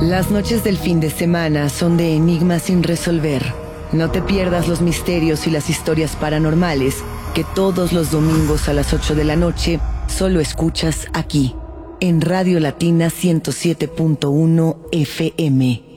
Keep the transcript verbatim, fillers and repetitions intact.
Las noches del fin de semana son de enigmas sin resolver. No te pierdas los misterios y las historias paranormales que todos los domingos a las ocho de la noche solo escuchas aquí, en Radio Latina ciento siete punto uno F M.